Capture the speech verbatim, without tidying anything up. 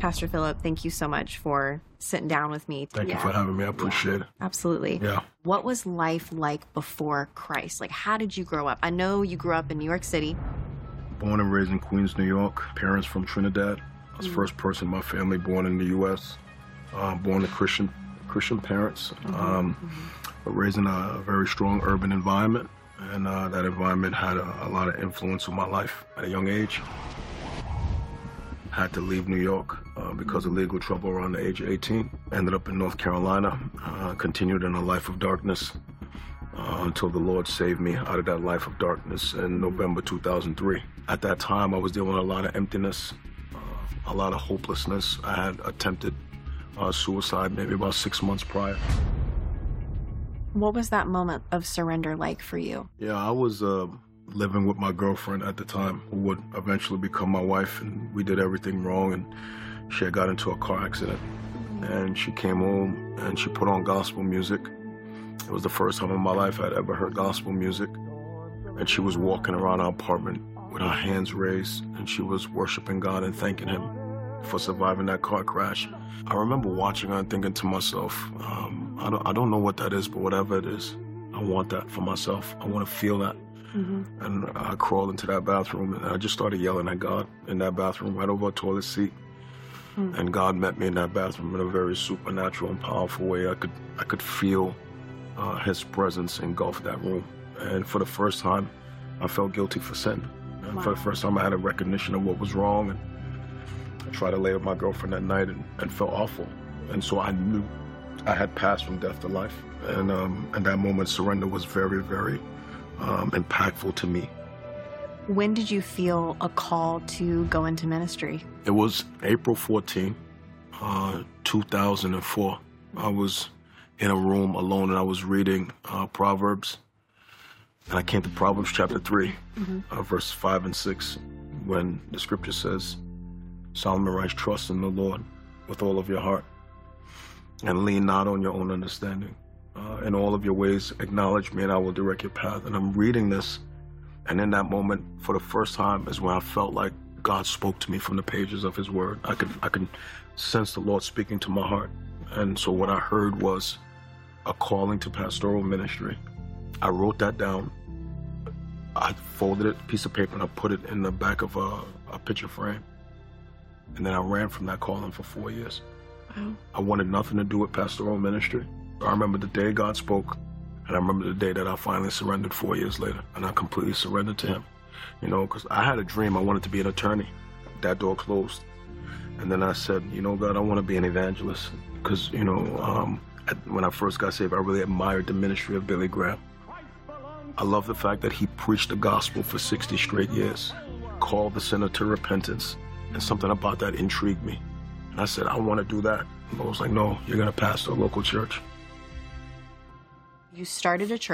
Pastor Philip, thank you so much for sitting down with me. Thank yeah. you for having me. I appreciate yeah. it. Absolutely. Yeah. What was life like before Christ? Like, how did you grow up? I know you grew up in New York City. Born and raised in Queens, New York. Parents from Trinidad. I was the mm-hmm. first person in my family born in the U S Uh, born to Christian Christian parents. Mm-hmm. Um, mm-hmm. But raised in a very strong urban environment. And uh, that environment had a, a lot of influence on my life at a young age. Had to leave New York uh, because of legal trouble around the age of eighteen. Ended up in North Carolina, uh, continued in a life of darkness uh, until the Lord saved me out of that life of darkness in November two thousand three. At that time, I was dealing with a lot of emptiness, uh, a lot of hopelessness. I had attempted uh, suicide maybe about six months prior. What was that moment of surrender like for you? Yeah, I was uh, living with my girlfriend at the time, who would eventually become my wife, and we did everything wrong, and she had got into a car accident. And she came home and she put on gospel music. It was the first time in my life I'd ever heard gospel music. And she was walking around our apartment with her hands raised, and she was worshiping God and thanking Him for surviving that car crash. I remember watching her and thinking to myself, um, I, don't, I don't know what that is, but whatever it is, I want that for myself. I want to feel that. Mm-hmm. And I crawled into that bathroom and I just started yelling at God in that bathroom, right over a toilet seat. Mm-hmm. And God met me in that bathroom in a very supernatural and powerful way. I could, I could feel uh, His presence engulf that room. And for the first time, I felt guilty for sin. And wow. For the first time, I had a recognition of what was wrong. And I tried to lay with my girlfriend that night and, and felt awful. And so I knew I had passed from death to life. And um, in that moment, surrender was very, very um, impactful to me. When did you feel a call to go into ministry? It was April fourteenth, uh, two thousand four. I was in a room alone and I was reading uh, Proverbs. And I came to Proverbs chapter three, mm-hmm. uh, verse five and six, when the scripture says, Solomon writes, trust in the Lord with all of your heart and lean not on your own understanding. Uh, in all of your ways, acknowledge me and I will direct your path. And I'm reading this, and in that moment, for the first time, is when I felt like God spoke to me from the pages of His Word. I could, I could sense the Lord speaking to my heart. And so what I heard was a calling to pastoral ministry. I wrote that down. I folded it, a piece of paper, and I put it in the back of a, a picture frame. And then I ran from that calling for four years. Wow. I wanted nothing to do with pastoral ministry. I remember the day God spoke, and I remember the day that I finally surrendered four years later, and I completely surrendered to Him. You know, because I had a dream. I wanted to be an attorney. That door closed. And then I said, you know, God, I want to be an evangelist. Because, you know, um, when I first got saved, I really admired the ministry of Billy Graham. I love the fact that he preached the gospel for sixty straight years, called the sinner to repentance, and something about that intrigued me. And I said, I want to do that. And I was like, no, you're going to pastor a local church. You started a church.